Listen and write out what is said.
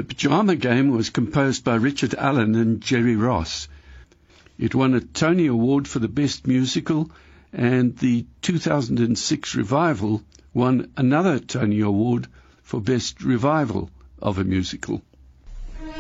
The Pyjama Game was composed by Richard Allen and Jerry Ross. It won a Tony Award for the Best Musical, and the 2006 revival won another Tony Award for Best Revival of a Musical.